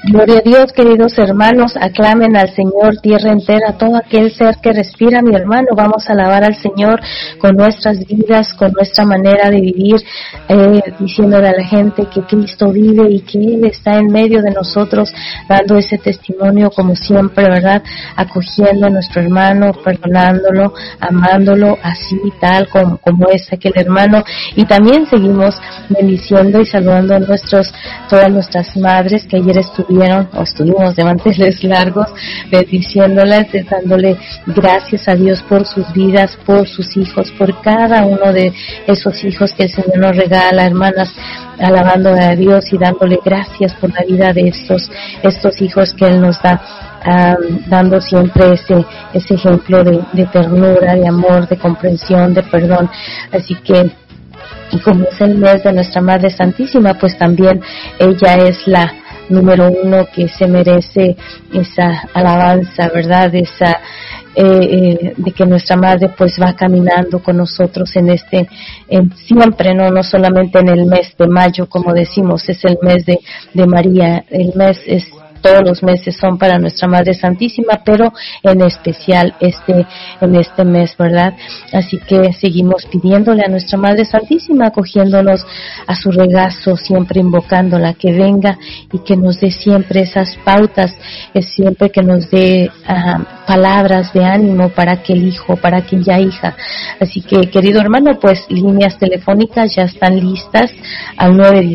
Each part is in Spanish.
Gloria a Dios, queridos hermanos, aclamen al Señor tierra entera, todo aquel ser que respira, mi hermano. Vamos a alabar al Señor con nuestras vidas, con nuestra manera de vivir, diciéndole a la gente que Cristo vive y que Él está en medio de nosotros, dando ese testimonio como siempre, ¿verdad? Acogiendo a nuestro hermano, perdonándolo, amándolo, así tal como es aquel hermano. Y también seguimos bendiciendo y saludando a todas nuestras madres que ayer estuvimos de manteles largos, bendiciéndolas, dándole gracias a Dios por sus vidas, por sus hijos, por cada uno de esos hijos que el Señor nos regala, hermanas, alabando a Dios y dándole gracias por la vida de estos hijos que Él nos da, dando siempre ese ejemplo de ternura, de amor, de comprensión, de perdón. Así que, y como es el mes de nuestra Madre Santísima, pues también ella es la número uno que se merece esa alabanza, ¿verdad? Esa de que nuestra Madre pues va caminando con nosotros siempre, no solamente en el mes de mayo, como decimos, es el mes de María, todos los meses son para nuestra Madre Santísima, pero en especial en este mes, ¿verdad? Así que seguimos pidiéndole a nuestra Madre Santísima, acogiéndonos a su regazo, siempre invocándola, que venga y que nos dé siempre esas pautas, siempre que nos dé palabras de ánimo para aquel hijo, para aquella hija. Así que, querido hermano, pues líneas telefónicas ya están listas al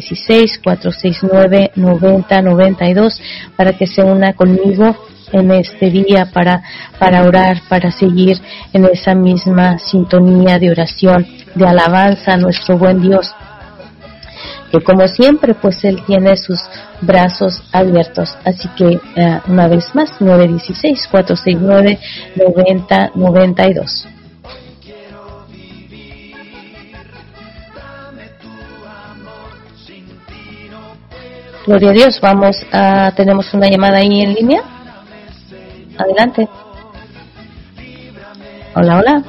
916-469-9092 para que se una conmigo en este día para orar, para seguir en esa misma sintonía de oración, de alabanza a nuestro buen Dios, que como siempre pues Él tiene sus brazos abiertos. Así que una vez más, 916-469-9092. Gloria a Dios, tenemos una llamada ahí en línea. Adelante. Hola.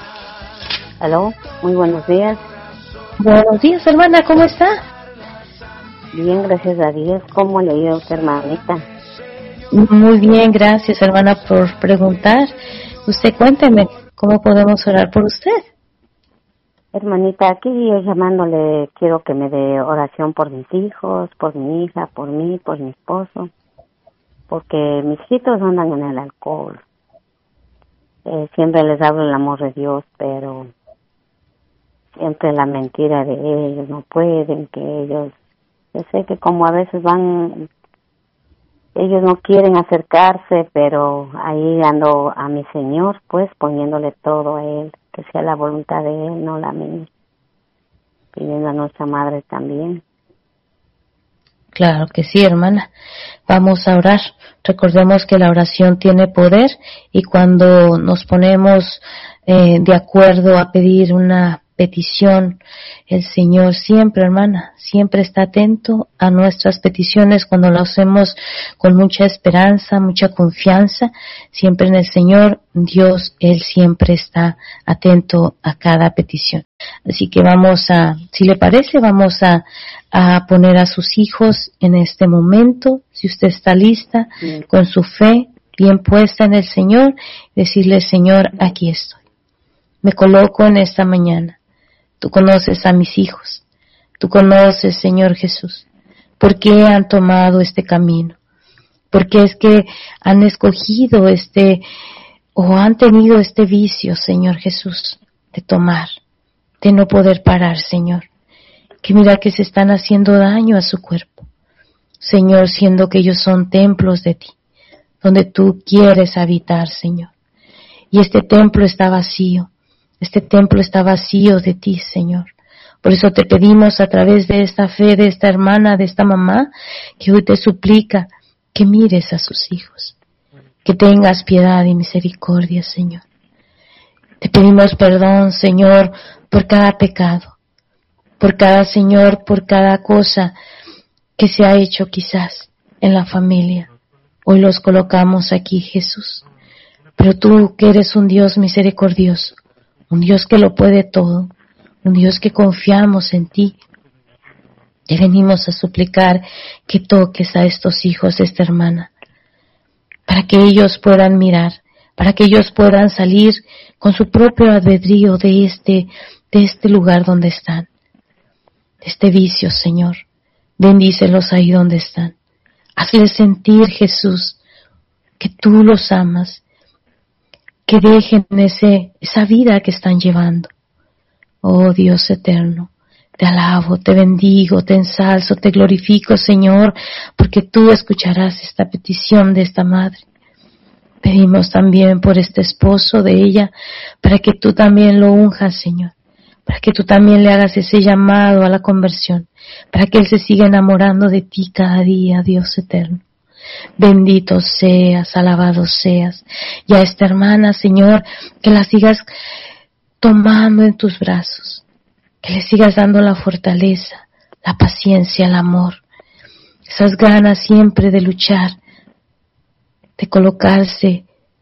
Aló, muy buenos días. Buenos días, hermana, ¿cómo está? Bien, gracias a Dios. ¿Cómo le ha ido a usted, hermanita? Muy bien, gracias, hermana, por preguntar. Usted cuénteme, ¿cómo podemos orar por usted? Hermanita, aquí yo llamándole, quiero que me dé oración por mis hijos, por mi hija, por mí, por mi esposo, porque mis hijos andan en el alcohol. Siempre les hablo el amor de Dios, pero siempre la mentira de ellos, no pueden, que ellos, yo sé que como a veces ellos no quieren acercarse, pero ahí ando a mi Señor, pues poniéndole todo a Él, que sea la voluntad de Él, no la mía, pidiendo a nuestra Madre también. Claro que sí, hermana. Vamos a orar. Recordemos que la oración tiene poder y cuando nos ponemos de acuerdo a pedir una petición, el Señor siempre, hermana, siempre está atento a nuestras peticiones cuando lo hacemos con mucha esperanza, mucha confianza, siempre en el Señor, Dios, Él siempre está atento a cada petición. Así que si le parece, vamos a poner a sus hijos en este momento, si usted está lista, con su fe bien puesta en el Señor, decirle, Señor, aquí estoy. Me coloco en esta mañana. Tú conoces a mis hijos. Tú conoces, Señor Jesús, por qué han tomado este camino. ¿Por qué es que han escogido o han tenido este vicio, Señor Jesús, de tomar, de no poder parar, Señor? Que mira que se están haciendo daño a su cuerpo. Señor, siendo que ellos son templos de ti, donde tú quieres habitar, Señor. Y este templo está vacío. Este templo está vacío de ti, Señor. Por eso te pedimos a través de esta fe, de esta hermana, de esta mamá, que hoy te suplica que mires a sus hijos, que tengas piedad y misericordia, Señor. Te pedimos perdón, Señor, por cada pecado, por cada cosa que se ha hecho quizás en la familia. Hoy los colocamos aquí, Jesús. Pero tú que eres un Dios misericordioso, un Dios que lo puede todo, un Dios que confiamos en ti. Y venimos a suplicar que toques a estos hijos de esta hermana, para que ellos puedan mirar, para que ellos puedan salir con su propio albedrío de este lugar donde están, de este vicio, Señor. Bendícelos ahí donde están. Hazles sentir, Jesús, que tú los amas, que dejen esa vida que están llevando. Oh Dios eterno, te alabo, te bendigo, te ensalzo, te glorifico, Señor, porque tú escucharás esta petición de esta madre. Pedimos también por este esposo de ella, para que tú también lo unjas, Señor, para que tú también le hagas ese llamado a la conversión, para que él se siga enamorando de ti cada día, Dios eterno. Bendito seas, alabado seas. Y a esta hermana, Señor, que la sigas tomando en tus brazos, que le sigas dando la fortaleza, la paciencia, el amor, esas ganas siempre de luchar, de colocarse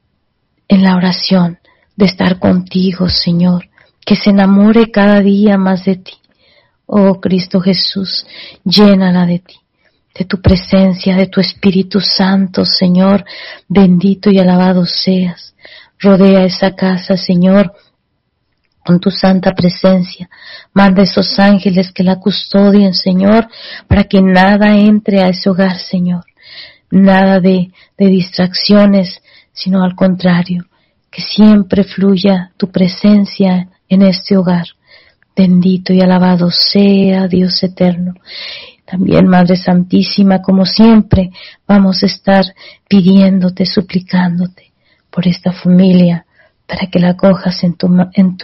en la oración, de estar contigo, Señor, que se enamore cada día más de ti. Oh Cristo Jesús, llénala de ti, de tu presencia, de tu Espíritu Santo, Señor, bendito y alabado seas. Rodea esa casa, Señor, con tu santa presencia. Manda esos ángeles que la custodien, Señor, para que nada entre a ese hogar, Señor. Nada de distracciones, sino al contrario, que siempre fluya tu presencia en este hogar. Bendito y alabado sea Dios eterno. También, Madre Santísima, como siempre, vamos a estar pidiéndote, suplicándote por esta familia, para que la cojas en tu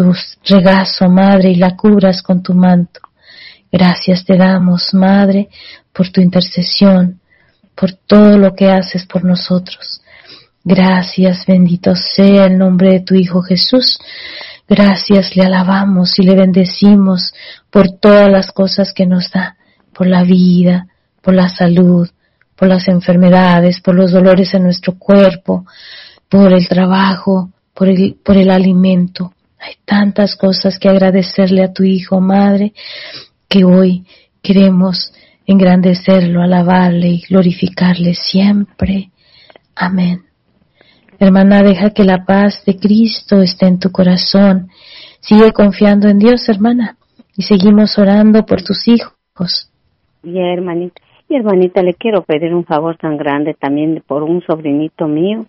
regazo, Madre, y la cubras con tu manto. Gracias te damos, Madre, por tu intercesión, por todo lo que haces por nosotros. Gracias, bendito sea el nombre de tu Hijo Jesús. Gracias, le alabamos y le bendecimos por todas las cosas que nos da, por la vida, por la salud, por las enfermedades, por los dolores en nuestro cuerpo, por el trabajo, por el alimento. Hay tantas cosas que agradecerle a tu Hijo, Madre, que hoy queremos engrandecerlo, alabarle y glorificarle siempre. Amén. Hermana, deja que la paz de Cristo esté en tu corazón. Sigue confiando en Dios, hermana, y seguimos orando por tus hijos. Ya, hermanita. Y hermanita, le quiero pedir un favor tan grande también por un sobrinito mío.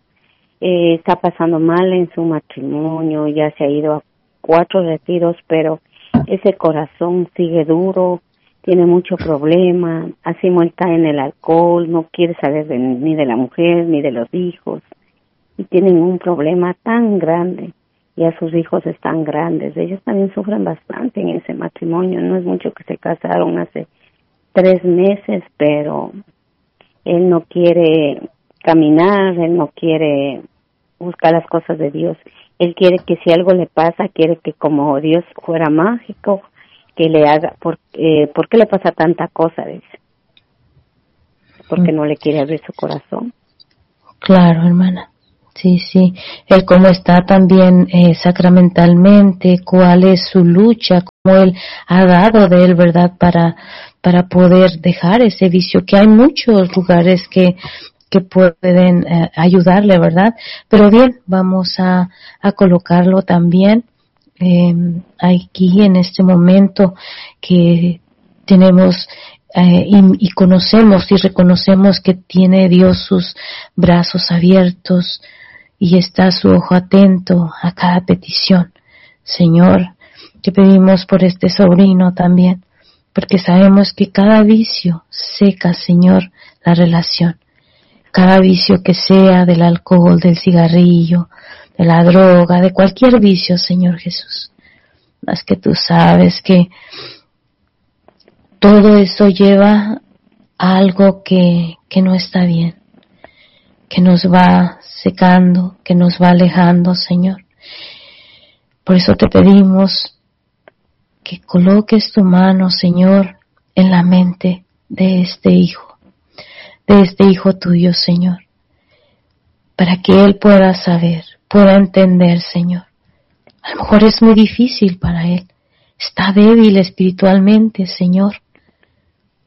Está pasando mal en su matrimonio, ya se ha ido a 4 retiros, pero ese corazón sigue duro, tiene mucho problema, así está en el alcohol, no quiere saber ni de la mujer ni de los hijos, y tienen un problema tan grande, ya sus hijos están grandes, ellos también sufren bastante en ese matrimonio, no es mucho que se casaron hace 3 meses, pero él no quiere caminar, él no quiere buscar las cosas de Dios, él quiere que si algo le pasa, quiere que como Dios fuera mágico, que le haga, ¿por qué le pasa tanta cosa? Dice, porque no le quiere abrir su corazón. Claro, hermana. Sí, sí. Él cómo está también sacramentalmente, cuál es su lucha, cómo él ha dado de él, ¿verdad? Para poder dejar ese vicio, que hay muchos lugares que pueden ayudarle, ¿verdad? Pero bien, vamos a colocarlo también aquí en este momento que tenemos y conocemos y reconocemos que tiene Dios sus brazos abiertos y está su ojo atento a cada petición. Señor, te pedimos por este sobrino también, porque sabemos que cada vicio seca, Señor, la relación. Cada vicio que sea del alcohol, del cigarrillo, de la droga, de cualquier vicio, Señor Jesús. Más que tú sabes que todo eso lleva a algo que no está bien, que nos va secando, que nos va alejando, Señor. Por eso te pedimos que coloques tu mano, Señor, en la mente de este hijo tuyo, Señor, para que él pueda saber, pueda entender, Señor. A lo mejor es muy difícil para él, está débil espiritualmente, Señor.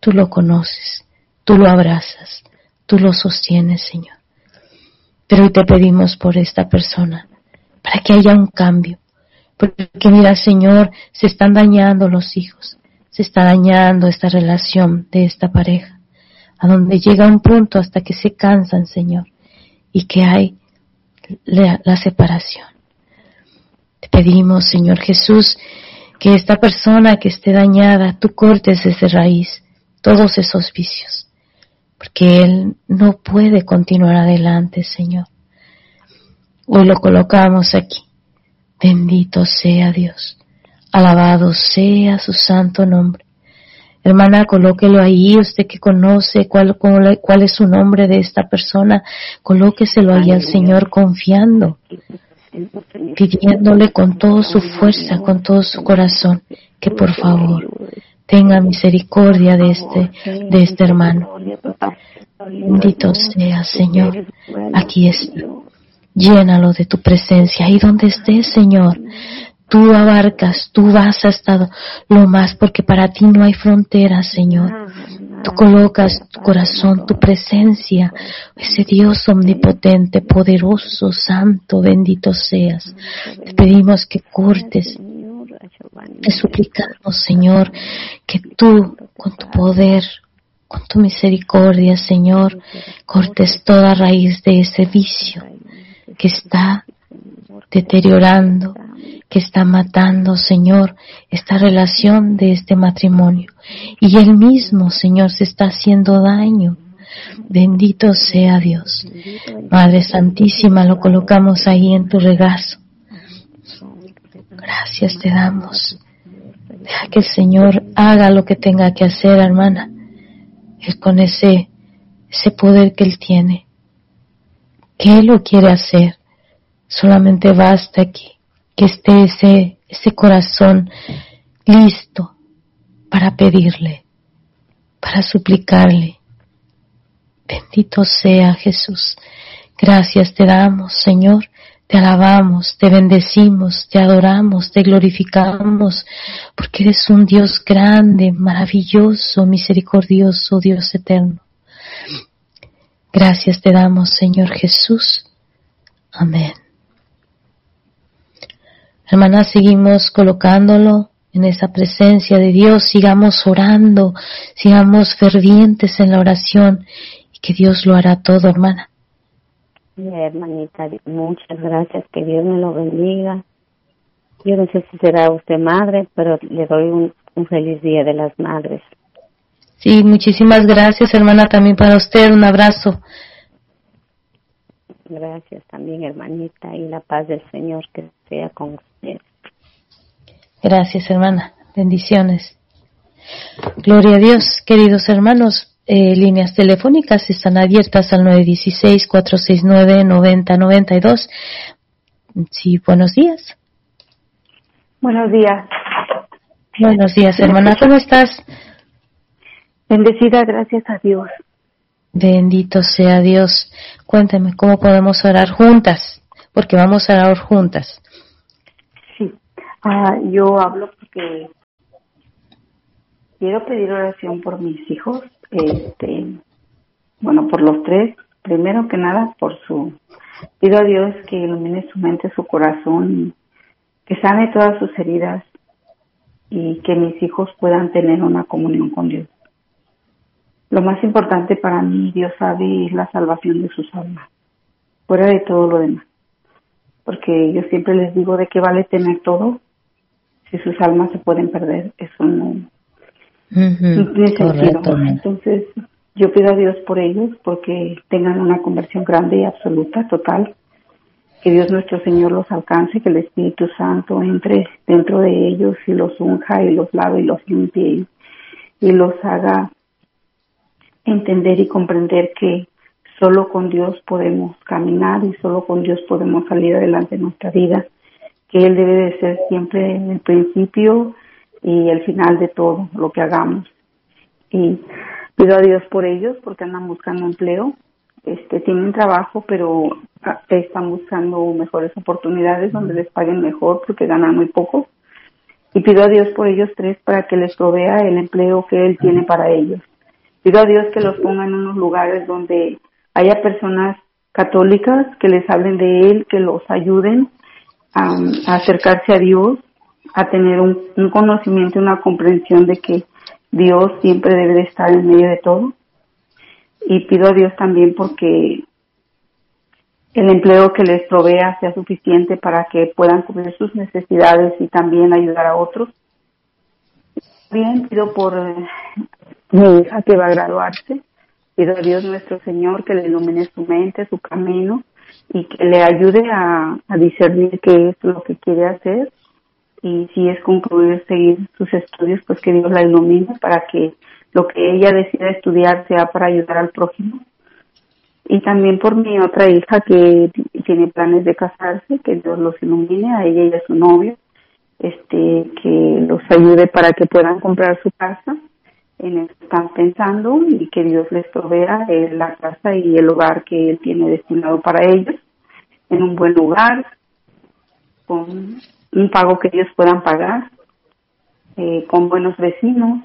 Tú lo conoces, tú lo abrazas, tú lo sostienes, Señor. Pero hoy te pedimos por esta persona, para que haya un cambio. Porque mira, Señor, se están dañando los hijos, se está dañando esta relación de esta pareja, a donde llega un punto hasta que se cansan, Señor, y que hay la separación. Te pedimos, Señor Jesús, que esta persona que esté dañada, tú cortes desde raíz todos esos vicios, porque él no puede continuar adelante, Señor. Hoy lo colocamos aquí. Bendito sea Dios, alabado sea su santo nombre. Hermana, colóquelo ahí, usted que conoce cuál es su nombre de esta persona, colóqueselo ahí al Señor confiando, pidiéndole con toda su fuerza, con todo su corazón, que por favor tenga misericordia de este hermano. Bendito sea, Señor, aquí está. Llénalo de tu presencia, ahí donde estés, Señor. Tú abarcas, tú vas hasta lo más, porque para ti no hay fronteras, Señor. Tú colocas tu corazón, tu presencia, ese Dios omnipotente, poderoso, santo, bendito seas. Te pedimos que cortes, te suplicamos, Señor, que tú, con tu poder, con tu misericordia, Señor, cortes toda raíz de ese vicio que está deteriorando, que está matando, Señor, esta relación de este matrimonio. Y él mismo, Señor, se está haciendo daño. Bendito sea Dios. Madre Santísima, lo colocamos ahí en tu regazo. Gracias te damos. Deja que el Señor haga lo que tenga que hacer, hermana. Él con ese poder que Él tiene, que Él lo quiere hacer. Solamente basta que esté ese corazón listo para pedirle, para suplicarle. Bendito sea Jesús. Gracias te damos, Señor. Te alabamos, te bendecimos, te adoramos, te glorificamos, porque eres un Dios grande, maravilloso, misericordioso, Dios eterno. Gracias te damos, Señor Jesús. Amén. Hermanas, seguimos colocándolo en esa presencia de Dios, sigamos orando, sigamos fervientes en la oración y que Dios lo hará todo, hermana. Sí, hermanita, muchas gracias, que Dios me lo bendiga. Yo no sé si será usted madre, pero le doy un feliz Día de las Madres. Sí, muchísimas gracias, hermana, también para usted, un abrazo. Gracias también, hermanita, y la paz del Señor que sea con usted. Gracias, hermana. Bendiciones. Gloria a Dios, queridos hermanos. Líneas telefónicas están abiertas al 916-469-9092. Sí, buenos días. Buenos días. Buenos días, hermana. ¿Cómo estás? Bendecida, gracias a Dios. Bendito sea Dios. Cuéntame, ¿cómo podemos orar juntas? Porque vamos a orar juntas. Sí. Yo hablo porque quiero pedir oración por mis hijos. Por los tres. Primero que nada, pido a Dios que ilumine su mente, su corazón, que sane todas sus heridas y que mis hijos puedan tener una comunión con Dios. Lo más importante para mí, Dios sabe, es la salvación de sus almas, fuera de todo lo demás. Porque yo siempre les digo, ¿de qué vale tener todo si sus almas se pueden perder? Eso no tiene sentido. Entonces, yo pido a Dios por ellos, porque tengan una conversión grande y absoluta, total. Que Dios nuestro Señor los alcance, que el Espíritu Santo entre dentro de ellos y los unja y los lave y los limpie y los haga entender y comprender que solo con Dios podemos caminar y solo con Dios podemos salir adelante en nuestra vida, que Él debe de ser siempre el principio y el final de todo lo que hagamos. Y pido a Dios por ellos porque andan buscando empleo, tienen trabajo, pero están buscando mejores oportunidades donde les paguen mejor porque ganan muy poco. Y pido a Dios por ellos tres para que les provea el empleo que Él tiene para ellos. Pido a Dios que los ponga en unos lugares donde haya personas católicas que les hablen de Él, que los ayuden a acercarse a Dios, a tener un conocimiento, una comprensión de que Dios siempre debe de estar en medio de todo. Y pido a Dios también porque el empleo que les provea sea suficiente para que puedan cubrir sus necesidades y también ayudar a otros. Bien, pido por mi hija que va a graduarse. Pido a Dios nuestro Señor que le ilumine su mente, su camino y que le ayude a discernir qué es lo que quiere hacer. Y si es concluir, seguir sus estudios, pues que Dios la ilumine para que lo que ella decida estudiar sea para ayudar al prójimo. Y también por mi otra hija que tiene planes de casarse, que Dios los ilumine a ella y a su novio, que los ayude para que puedan comprar su casa en el que están pensando y que Dios les provea la casa y el hogar que Él tiene destinado para ellos, en un buen lugar, con un pago que ellos puedan pagar, con buenos vecinos,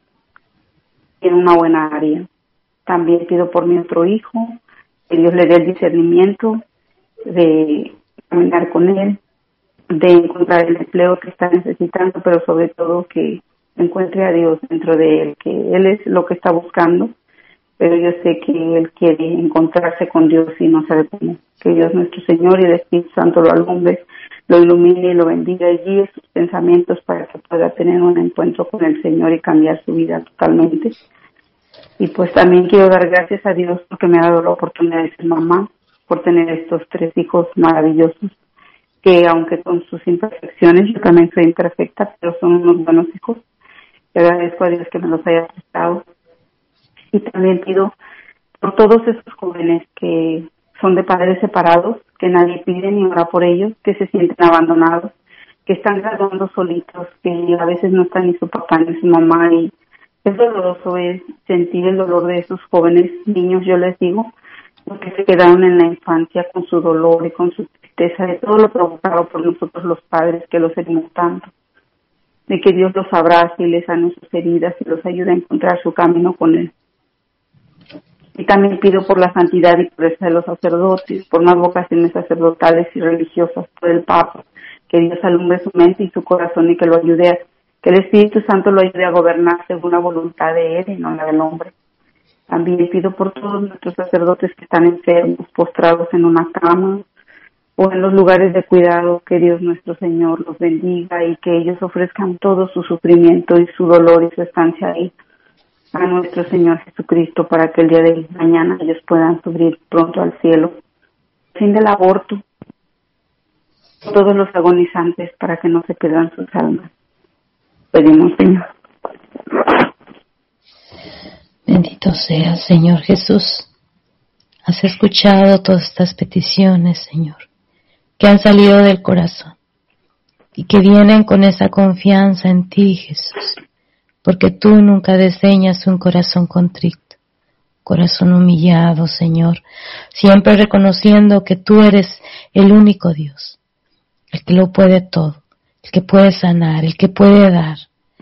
en una buena área. También pido por mi otro hijo, que Dios le dé el discernimiento de caminar con él, de encontrar el empleo que está necesitando, pero sobre todo que encuentre a Dios dentro de él, que Él es lo que está buscando, pero yo sé que Él quiere encontrarse con Dios y no sabe cómo. Que Dios nuestro Señor y el Espíritu Santo lo alumbre, lo ilumine y lo bendiga y guíe sus pensamientos para que pueda tener un encuentro con el Señor y cambiar su vida totalmente. Y pues también quiero dar gracias a Dios porque me ha dado la oportunidad de ser mamá, por tener estos 3 hijos maravillosos, que aunque con sus imperfecciones, yo también soy imperfecta, pero son unos buenos hijos. Le agradezco a Dios que me los haya prestado. Y también pido por todos esos jóvenes que son de padres separados, que nadie pide ni ora por ellos, que se sienten abandonados, que están graduando solitos, que a veces no está ni su papá ni su mamá, y es doloroso es sentir el dolor de esos jóvenes niños, yo les digo, porque se quedaron en la infancia con su dolor y con su tristeza de todo lo provocado por nosotros los padres que los herimos tanto. De que Dios los abrace y les sane sus heridas y los ayude a encontrar su camino con Él. Y también pido por la santidad y pureza de los sacerdotes, por más vocaciones sacerdotales y religiosas, por el Papa, que Dios alumbre su mente y su corazón y que lo ayude a, que el Espíritu Santo lo ayude a gobernar según la voluntad de Él y no la del hombre. También pido por todos nuestros sacerdotes que están enfermos, postrados en una cama o en los lugares de cuidado, que Dios nuestro Señor los bendiga y que ellos ofrezcan todo su sufrimiento y su dolor y su estancia ahí a nuestro Señor Jesucristo para que el día de mañana ellos puedan subir pronto al cielo. Fin del aborto, todos los agonizantes para que no se pierdan sus almas. Pedimos, Señor. Bendito sea, Señor Jesús. Has escuchado todas estas peticiones, Señor, que han salido del corazón y que vienen con esa confianza en ti, Jesús, porque tú nunca desdeñas un corazón contrito, corazón humillado, Señor, siempre reconociendo que tú eres el único Dios, el que lo puede todo, el que puede sanar, el que puede dar.